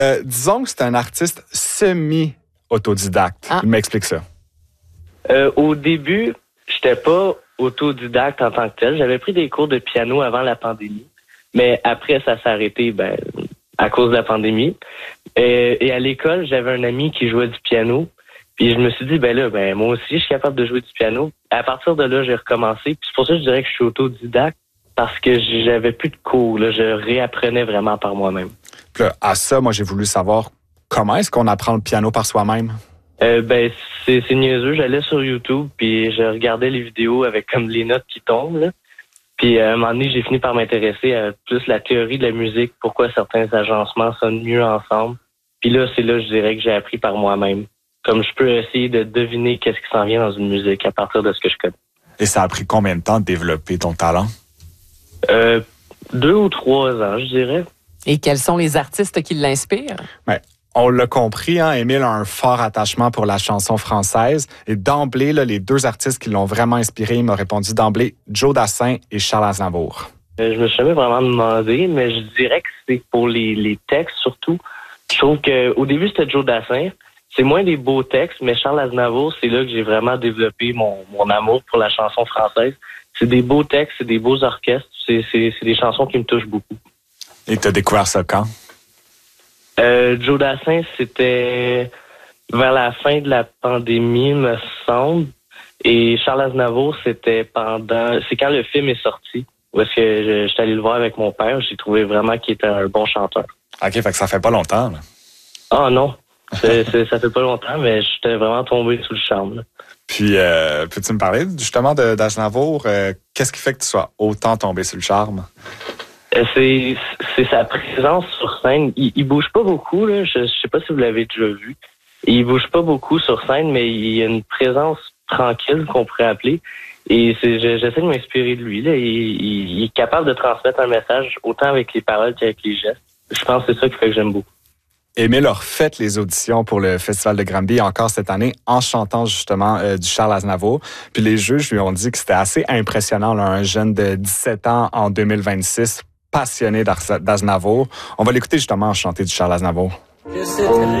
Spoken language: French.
Disons que c'est un artiste semi-autodidacte. Ah. Il m'explique ça. Au début, j'étais pas autodidacte en tant que tel. J'avais pris des cours de piano avant la pandémie. Mais après, ça s'est arrêté à cause de la pandémie. Et à l'école, j'avais un ami qui jouait du piano. Puis je me suis dit, moi aussi, je suis capable de jouer du piano. À partir de là, j'ai recommencé. Puis c'est pour ça que je dirais que je suis autodidacte. Parce que j'avais plus de cours. Là, je réapprenais vraiment par moi-même. Puis là, à ça, moi, j'ai voulu savoir comment est-ce qu'on apprend le piano par soi-même? C'est niaiseux. J'allais sur YouTube, puis je regardais les vidéos avec comme les notes qui tombent, là. Puis à un moment donné, j'ai fini par m'intéresser à plus la théorie de la musique, pourquoi certains agencements sonnent mieux ensemble. Puis là, c'est là, je dirais que j'ai appris par moi-même. Comme je peux essayer de deviner qu'est-ce qui s'en vient dans une musique à partir de ce que je connais. Et ça a pris combien de temps de développer ton talent? 2 ou 3 ans, je dirais. Et quels sont les artistes qui l'inspirent? On l'a compris, hein, Émile a un fort attachement pour la chanson française. Et d'emblée, là, les 2 artistes qui l'ont vraiment inspiré, il m'a répondu d'emblée Joe Dassin et Charles Aznavour. Je me suis jamais vraiment demandé, mais je dirais que c'est pour les textes surtout. Je trouve qu'au début, c'était Joe Dassin. C'est moins des beaux textes, mais Charles Aznavour, c'est là que j'ai vraiment développé mon amour pour la chanson française. C'est des beaux textes, c'est des beaux orchestres, c'est des chansons qui me touchent beaucoup. Et tu as découvert ça quand? Joe Dassin, c'était vers la fin de la pandémie, me semble. Et Charles Aznavour, c'est quand le film est sorti. Où est-ce que j'étais allé le voir avec mon père. J'ai trouvé vraiment qu'il était un bon chanteur. OK, fait que ça fait pas longtemps, là. Ah non, ça fait pas longtemps, mais j'étais vraiment tombé sous le charme, là. Puis, peux-tu me parler justement d'Aznavour? Qu'est-ce qui fait que tu sois autant tombé sur le charme? C'est sa présence sur scène. Il bouge pas beaucoup, là. Je sais pas si vous l'avez déjà vu. Il bouge pas beaucoup sur scène, mais il y a une présence tranquille qu'on pourrait appeler. Et j'essaie de m'inspirer de lui, là. Il est capable de transmettre un message autant avec les paroles qu'avec les gestes. Je pense que c'est ça qui fait que j'aime beaucoup. Émile a refait les auditions pour le Festival de Granby encore cette année en chantant justement du Charles Aznavour. Puis les juges lui ont dit que c'était assez impressionnant, là, un jeune de 17 ans en 2026, passionné d'Aznavour. On va l'écouter justement chanter du Charles Aznavour.